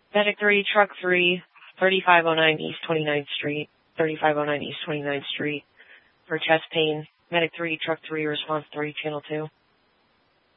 Medic 3, Truck 3, 3509 East 29th Street, 3509 East 29th Street. For chest pain, Medic 3, Truck 3, Response 3, Channel 2.